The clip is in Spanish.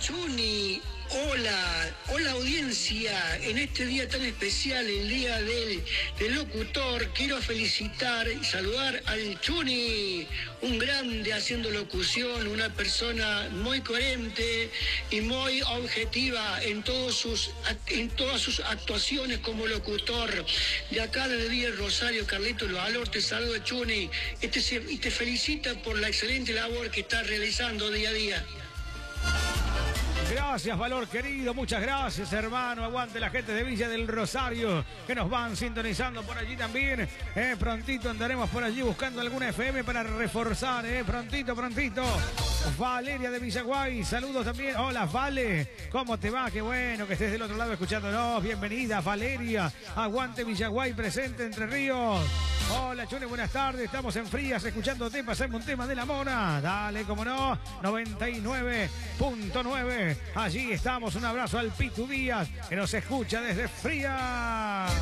Chuni. Hola audiencia, en este día tan especial, el día del locutor, quiero felicitar y saludar al Chuni, un grande haciendo locución, una persona muy coherente y muy objetiva en todas sus actuaciones como locutor. De acá desde Villa Rosario, Carlitos Valor, te saluda Chuni y te felicita por la excelente labor que estás realizando día a día. Gracias, Valor querido, muchas gracias, hermano. Aguante la gente de Villa del Rosario que nos van sintonizando por allí también. Prontito andaremos por allí buscando alguna FM para reforzar, prontito. Valeria de Villaguay, saludos también. Hola, Vale, ¿cómo te va? Qué bueno que estés del otro lado escuchándonos. Bienvenida, Valeria. Aguante Villaguay, presente Entre Ríos. Hola, Chune, buenas tardes. Estamos en Frías escuchándote. Pasemos un tema de la Mona. Dale, como no, 99.9. Allí estamos. Un abrazo al Pitu Díaz, que nos escucha desde Frías.